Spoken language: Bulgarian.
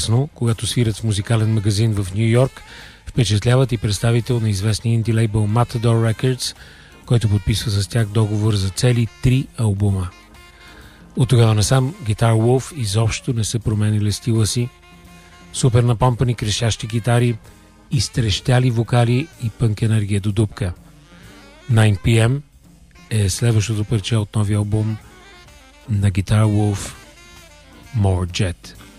когато свирят в музикален магазин в Ню Йорк, впечатляват и представител на известния инди лейбъл Matador Records, който подписва с тях договор за цели 3 албума. От тогава насам Guitar Wolf изобщо не са променили стила си. Супер напомпани крещящи гитари, изтрещяли вокали и пънк енергия до дупка. 9pm е следващото парче от новия албум на Guitar Wolf, More Jet.